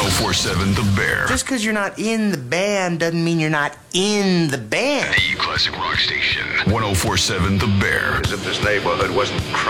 1047 The Bear. Just because you're not in the band doesn't mean you're not in the band. The classic rock station. 1047 The Bear. As if this neighborhood wasn't